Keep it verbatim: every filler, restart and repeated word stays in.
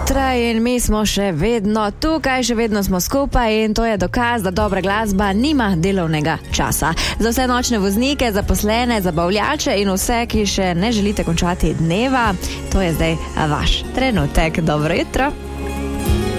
jutro in mi smo še vedno tukaj, še vedno smo skupaj in to je dokaz, da dobra glasba nima delovnega časa. Za vse nočne voznike, zaposlene, zabavljače in vse, ki še ne želite končati dneva, to je zdaj vaš trenutek. Dobro jutro.